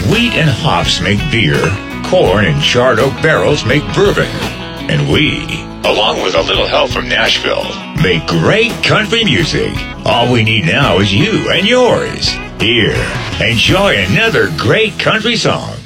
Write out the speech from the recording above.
Wheat and hops make beer, corn and charred oak barrels make bourbon. And we, along with a little help from Nashville, make great country music. All we need now is you and yours. Here, enjoy another great country song.